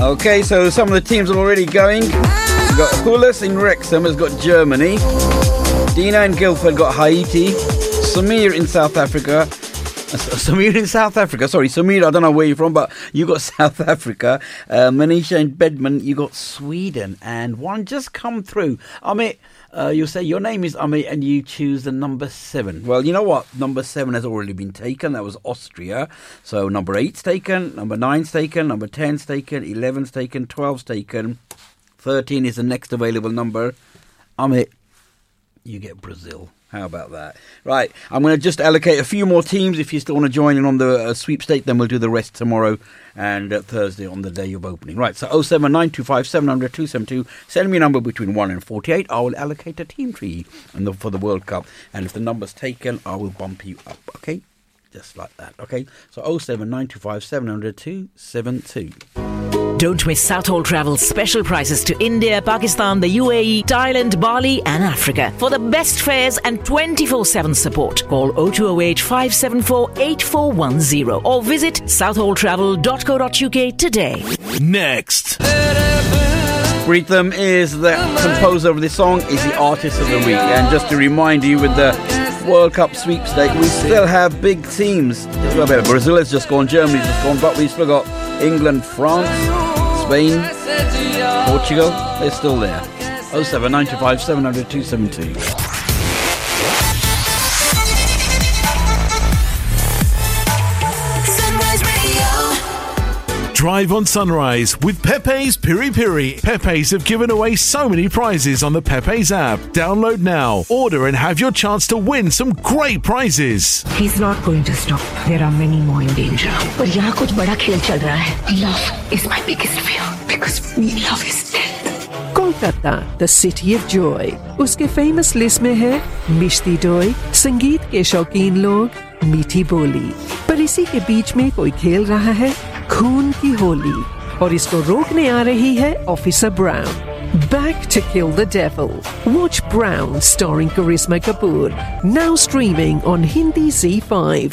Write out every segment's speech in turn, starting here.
Okay, so some of the teams are already going. We've got Hulas in Wrexham has got Germany. Dina in Guildford got Haiti. Samir in South Africa. Samir, I don't know where you're from, but you got South Africa. Manisha in Bedman, you got Sweden. And one just come through. Amit, you say your name is Amit and you choose the number 7. Well, you know what? Number 7 has already been taken. That was Austria. So number 8's taken, number 9's taken, number 10's taken, 11's taken, 12's taken. 13 is the next available number. Amit, you get Brazil. How about that? Right, I'm going to just allocate a few more teams. If you still want to join in on the sweepstake, then we'll do the rest tomorrow and Thursday on the day of opening. Right, so 07925 700 272. Send me a number between 1 and 48. I will allocate a team tree for the World Cup. And if the number's taken, I will bump you up, okay? Just like that, okay? So 07925 700 272. Don't miss Southall Travel's special prices to India, Pakistan, the UAE, Thailand, Bali and Africa. For the best fares and 24/7 support, call 0208 574 8410 or visit southalltravel.co.uk today. Next. Pritham is the composer of this song, is the artist of the week. And just to remind you, with the World Cup sweepstake, we still have big teams. Brazil has just gone, Germany's just gone, but we've still got England, France, Spain, Portugal, they're still there. 07925 700 272. Drive on Sunrise with Pepe's Piri Piri. Pepe's have given away so many prizes on the Pepe's app. Download now, order and have your chance to win some great prizes. He's not going to stop. There are many more in danger. But यहाँ कुछ बड़ा खेल चल रहा है. Love is my biggest fear because love is death. Kolkata, the city of joy. उसके famous list में है मिष्टी दोई, संगीत के शौकीन लोग, मीठी बोली. पर इसी के बीच में कोई खेल रहा है खून की होली और इसको रोकने आ रही है officer brown. Back to kill the devil. Watch Brown starring Karisma Kapoor. Now streaming on Hindi Z5.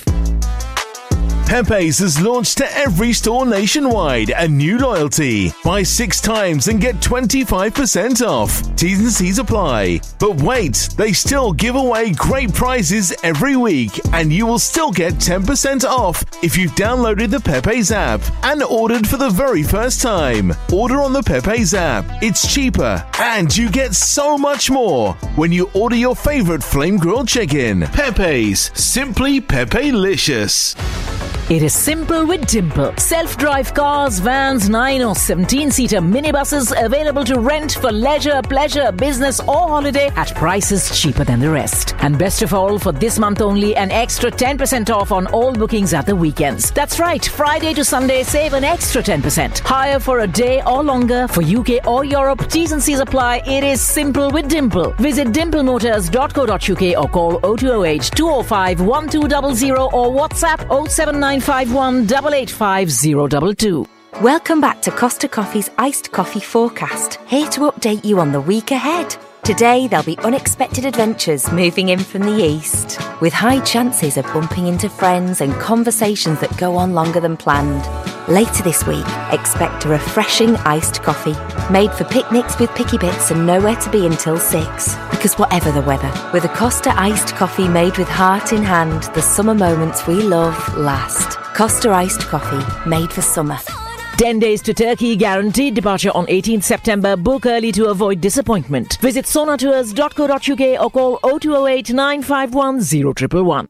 Pepe's has launched to every store nationwide a new loyalty. Buy 6 times and get 25% off. T's and C's apply. But wait, they still give away great prizes every week and you will still get 10% off if you've downloaded the Pepe's app and ordered for the very first time. Order on the Pepe's app. It's cheaper and you get so much more when you order your favorite flame grilled chicken. Pepe's, simply Pepe-licious. It is simple with Dimple. Self-drive cars, vans, 9 or 17-seater minibuses available to rent for leisure, pleasure, business or holiday at prices cheaper than the rest. And best of all, for this month only, an extra 10% off on all bookings at the weekends. That's right, Friday to Sunday, save an extra 10%. Hire for a day or longer for UK or Europe. T's and C's apply. It is simple with Dimple. Visit dimplemotors.co.uk or call 0208 205 1200 or WhatsApp 07951 885 022. Welcome back to Costa Coffee's Iced Coffee Forecast, here to update you on the week ahead. Today, there'll be unexpected adventures moving in from the east, with high chances of bumping into friends and conversations that go on longer than planned. Later this week, expect a refreshing iced coffee, made for picnics with picky bits and nowhere to be until 6. Because whatever the weather, with a Costa iced coffee made with heart in hand, the summer moments we love last. Costa iced coffee, made for summer. 10 days to Turkey, guaranteed departure on 18th September. Book early to avoid disappointment. Visit sonatours.co.uk or call 0208 951 0111.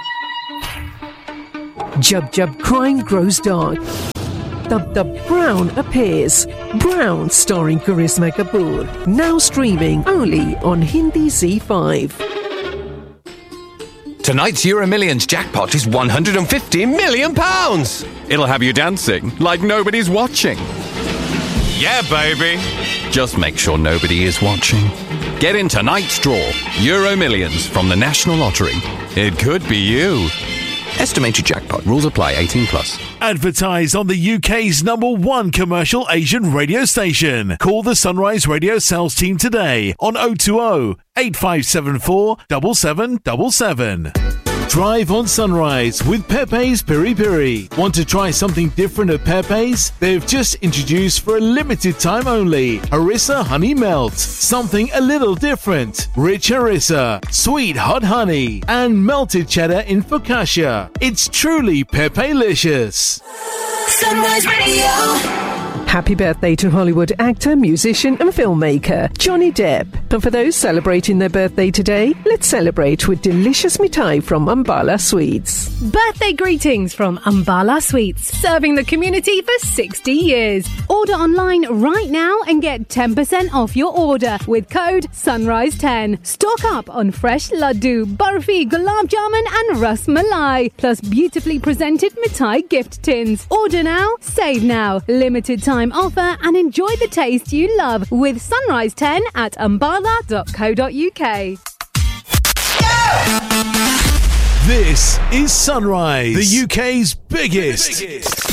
Jab Jab crime grows dark, Tub Brown appears. Brown starring Karisma Kapoor. Now streaming only on Hindi Z5. Tonight's Euro Millions jackpot is £150 million. It'll have you dancing like nobody's watching. Yeah, baby. Just make sure nobody is watching. Get in tonight's draw. Euro Millions from the National Lottery. It could be you. Estimated jackpot. Rules apply. 18+. Advertise on the UK's #1 commercial Asian radio station. Call the Sunrise Radio sales team today on 020 8574 7777. Drive on Sunrise with Pepe's Piri Piri. Want to try something different at Pepe's? They've just introduced for a limited time only Harissa Honey Melt. Something a little different. Rich harissa, sweet hot honey, and melted cheddar in focaccia. It's truly Pepe-licious. Sunrise Radio. Happy birthday to Hollywood actor, musician and filmmaker Johnny Depp. And for those celebrating their birthday today, let's celebrate with delicious mithai from Ambala Sweets. Birthday greetings from Ambala Sweets, serving the community for 60 years. Order online right now and get 10% off your order with code SUNRISE10. Stock up on fresh laddu, barfi, gulab jamun and ras malai, plus beautifully presented mithai gift tins. Order now, save now. Limited time offer and enjoy the taste you love with Sunrise 10 at ambala.co.uk. This is Sunrise, the UK's biggest